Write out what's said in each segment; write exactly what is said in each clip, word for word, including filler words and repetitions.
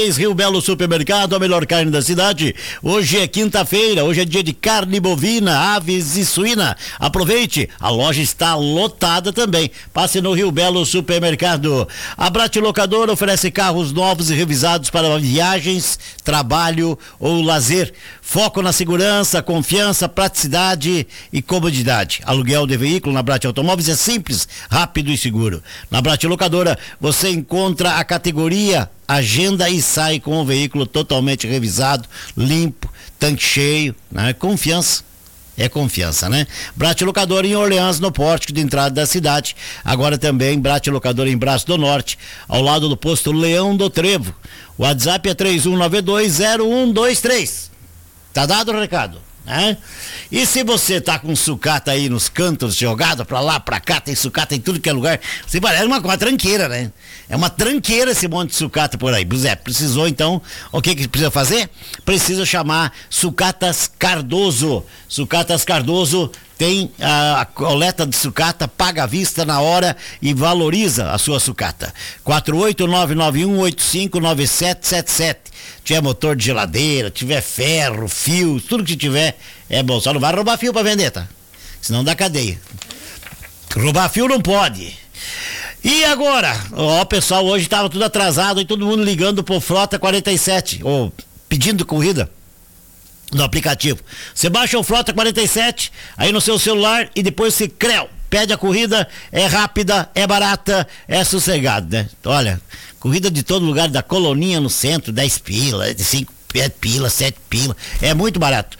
Rio Belo Supermercado, a melhor carne da cidade. Hoje é quinta-feira, hoje é dia de carne bovina, aves e suína. Aproveite, a loja está lotada também. Passe no Rio Belo Supermercado. A Brat Locadora oferece carros novos e revisados para viagens, trabalho ou lazer. Foco na segurança, confiança, praticidade e comodidade. Aluguel de veículo na Brat Automóveis é simples, rápido e seguro. Na Brat Locadora você encontra a categoria agenda e sai com o veículo totalmente revisado, limpo, tanque cheio, né? Confiança. É confiança, né? Brat Locadora em Orleans, no pórtico de entrada da cidade. Agora também Brat Locadora em Braço do Norte, ao lado do posto Leão do Trevo. O WhatsApp é três um nove dois zero um dois três. Tá dado o recado, né? E se você tá com sucata aí nos cantos, jogado pra lá, pra cá, tem sucata em tudo que é lugar, você parece uma, uma tranqueira, né? É uma tranqueira esse monte de sucata por aí. Zé, precisou então, o que que precisa fazer? Precisa chamar Sucatas Cardoso. Sucatas Cardoso tem a, a coleta de sucata, paga à vista na hora e valoriza a sua sucata. quatro oito nove nove um oito cinco nove sete sete sete. Tiver motor de geladeira, tiver ferro, fio, tudo que tiver é bom. Só não vai roubar fio pra vender, tá? Senão dá cadeia. Roubar fio não pode. E agora? Ó, pessoal, hoje tava tudo atrasado e todo mundo ligando pro Frota quarenta e sete, ou pedindo corrida no aplicativo. Você baixa o Frota quarenta e sete aí no seu celular e depois você creu, pede a corrida, é rápida, é barata, é sossegado, né? Olha, corrida de todo lugar, da Coloninha no centro, dez pila, cinco pila, sete pila, é muito barato.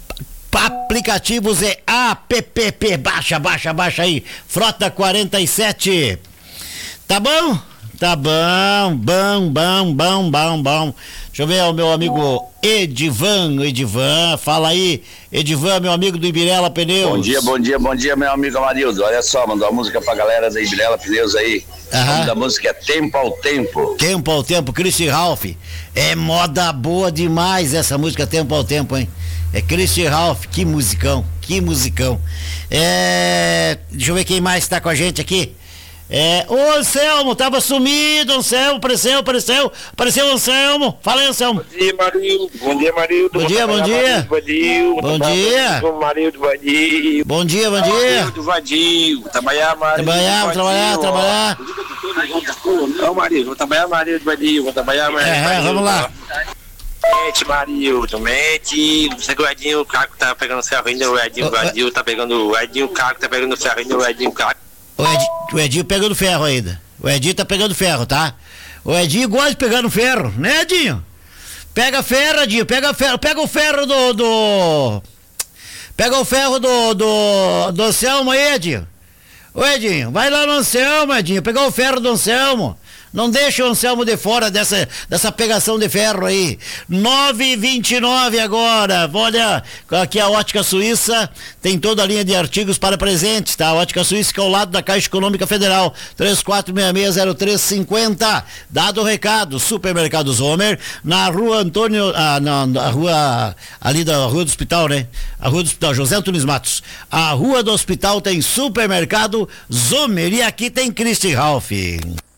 Aplicativos é app, baixa, baixa, baixa aí, Frota quarenta e sete. Tá bom? Tá bom, bom, bom, bom, bom, bom. Deixa eu ver o meu amigo Edivan, Edivan, fala aí, Edivan, meu amigo do Ibirela Pneus. Bom dia, bom dia, bom dia, meu amigo Amarildo. Olha só, mandou uma música pra galera da Ibirela Pneus aí. Aham. O nome da música é Tempo ao Tempo. Tempo ao Tempo, Christy Ralph. É moda boa demais essa música, Tempo ao Tempo, hein? É Christy Ralph, que musicão, que musicão. É... Deixa eu ver quem mais tá com a gente aqui. É, ô Anselmo, tava sumido, Anselmo, apareceu, apareceu, apareceu o Anselmo, fala aí, Anselmo. Bom dia, Marildo, bom dia, Marildo. Bom dia, bom dia. Bom dia. Marildo, Vadio. Bom dia, bom dia. Marildo, Vadio, trabalhar, Marildo. Trabalhar, trabalhar, trabalhar. Não, Marildo, vou trabalhar, Marildo, Vadio, vou trabalhar, Marildo. É, vamos lá. Mete, Marildo, mete. Você que o Edinho, o Caco tá pegando ferro ainda, o Edinho, o Vadio tá pegando, o Edinho, o Caco tá pegando ferro ainda, o Edinho, o Caco. O Edinho, o Edinho pegando ferro ainda. O Edinho tá pegando ferro, tá? O Edinho gosta de pegar no ferro, né, Edinho? Pega ferro, Edinho, pega ferro, pega o ferro do. do... Pega o ferro do. do. do Anselmo aí, Edinho. Ô Edinho, vai lá no Anselmo, Edinho, pegar o ferro do Anselmo. Não deixa o Anselmo de fora dessa, dessa pegação de ferro aí. nove e vinte e nove agora. Olha, aqui a Ótica Suíça tem toda a linha de artigos para presentes, tá? A Ótica Suíça que é ao lado da Caixa Econômica Federal. três quatro seis seis zero três cinco zero. Dado o recado, Supermercado Zomer, na rua Antônio, ah, na, na rua, ali da Rua do Hospital, né? A Rua do Hospital, José Antunes Matos. A Rua do Hospital tem Supermercado Zomer e aqui tem Christy Ralph.